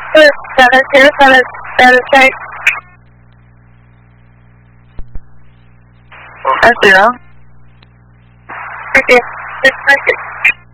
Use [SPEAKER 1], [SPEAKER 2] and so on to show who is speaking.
[SPEAKER 1] 707, status check.
[SPEAKER 2] That's 0.
[SPEAKER 1] Right there. 656.